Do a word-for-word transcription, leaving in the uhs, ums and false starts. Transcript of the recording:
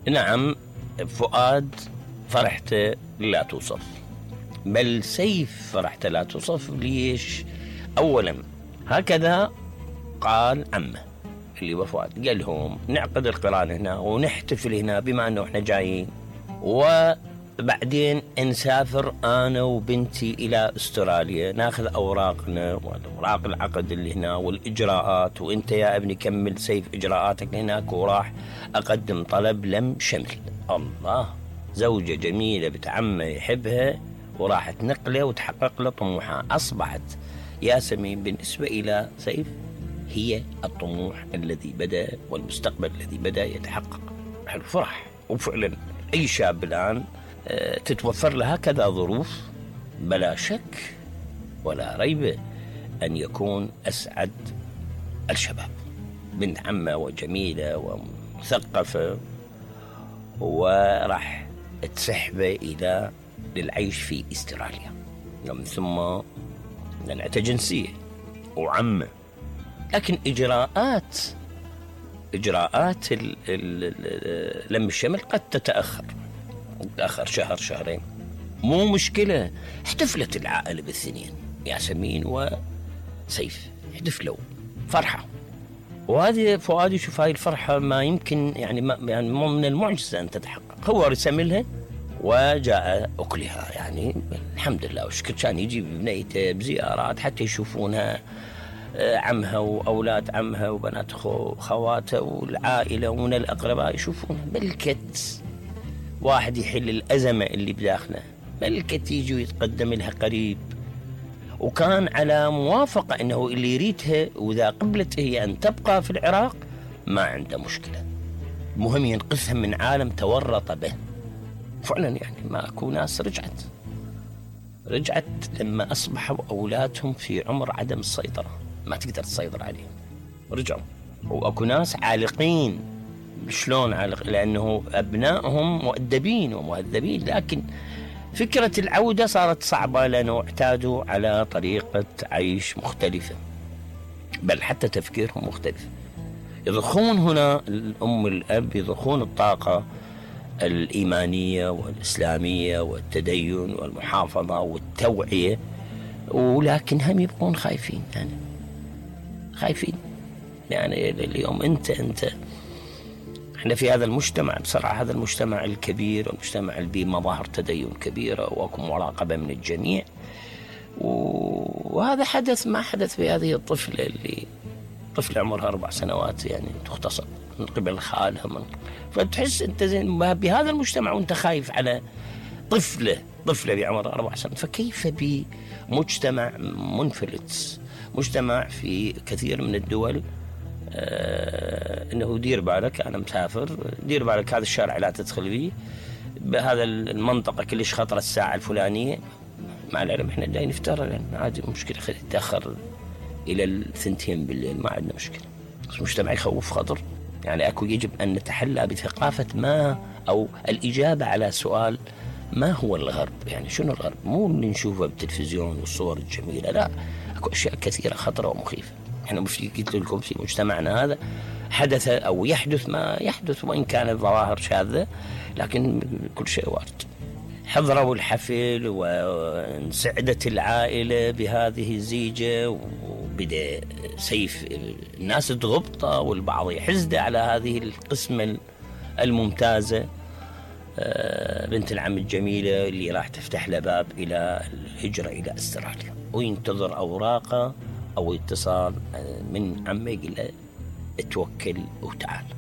نعم، فؤاد فرحته لا توصف، بل سيف فرحته لا توصف. ليش؟ أولا هكذا قال عمه اللي هو فؤاد، قال لهم نعقد القران هنا ونحتفل هنا بما أنه إحنا جايين، وبعدين نسافر أنا وبنتي إلى أستراليا ناخذ أوراقنا وأوراق العقد اللي هنا والإجراءات، وإنت يا ابني كمل سيف إجراءاتك هناك. وراح أقدم طلب لم شمل. الله، زوجة جميلة بنت عمه يحبها وراحت نقله وتحقق له طموحها. أصبحت ياسمين بالنسبة إلى سيف هي الطموح الذي بدأ والمستقبل الذي بدأ يتحقق. الفرح. وفعلا أي شاب الآن تتوفر له هكذا ظروف بلا شك ولا ريب أن يكون أسعد الشباب. بنت عمه وجميلة ومثقفة، وراح تسحبه إلى للعيش في استراليا، ومن ثم لنعت جنسية وعمه. لكن إجراءات إجراءات ال ال لم الشمل قد تتأخر تتأخر شهر شهرين، مو مشكلة. احتفلت العائلة بالاثنين، ياسمين وسيف احتفلوا فرحة. وهذه فؤاد يشوف هاي الفرحة ما يمكن يعني ما يعني مو من المعجزة أن تتحقق. هو رسم لها وجاء أكلها، يعني الحمد لله وشكر. كان يجيب بنيته بزيارات حتى يشوفونها، عمها وأولاد عمها وبنات خواته والعائلة ومن الأقرباء يشوفونها. ملكت واحد يحل الأزمة اللي بداخله، ملكت يجي ويتقدم لها قريب، وكان على موافقة أنه اللي يريدها وإذا قبلت هي أن تبقى في العراق ما عنده مشكلة، مهم ينقذها من عالم تورط به. فعلا يعني ما أكو ناس رجعت رجعت لما أصبحوا أولادهم في عمر عدم السيطرة، ما تقدر تسيطر عليهم، رجعوا. وأكو ناس عالقين. شلون عالق؟ لأنه أبنائهم مؤدبين ومهذبين، لكن فكرة العودة صارت صعبة لأنه اعتادوا على طريقة عيش مختلفة، بل حتى تفكيرهم مختلف. يضخون هنا الأم والأب يضخون الطاقة الإيمانية والإسلامية والتدين والمحافظة والتوعية، ولكن هم يبقون خايفين، يعني خايفين. يعني اليوم أنت أنت احنا في هذا المجتمع، بصراحة هذا المجتمع الكبير والمجتمع اللي بمظاهر تدين كبيرة وأكو مراقبة من الجميع، وهذا حدث ما حدث في هذه الطفلة اللي طفلة عمرها أربع سنوات يعني تغتصب من قبل خالها. من فتحس أنت زين بهذا المجتمع وأنت خايف على طفلة طفلة بعمرها أربع سنوات، فكيف بمجتمع منفلت، مجتمع في كثير من الدول آه انه دير بالك انا مسافر، دير بالك هذا الشارع لا تدخل فيه، بهذا المنطقه كلش خطره الساعه الفلانيه. مع العلم احنا جاي نفترى يعني عادي، مشكله خلي تاخر الى الثنتين بالليل ما عندنا مشكله. بس مجتمع يخوف خطر. يعني اكو يجب ان نتحلى بثقافه ما او الاجابه على سؤال ما هو الغرب، يعني شنو الغرب؟ مو اللي نشوفه بالتلفزيون والصور الجميله، لا، اكو اشياء كثيره خطره ومخيفه. احنا مش قلت لكم في مجتمعنا هذا حدث او يحدث ما يحدث، وان كانت ظواهر شاذة لكن كل شيء وارد. حضروا الحفل وانسعدت العائلة بهذه الزيجة، وبدأ سيف الناس تغبطه والبعض يحزده على هذه القسمة الممتازة، بنت العم الجميلة اللي راح تفتح له باب إلى الهجرة إلى أستراليا، وينتظر أوراقه أو اتصال من عمه يقول له اتوكل وتعال.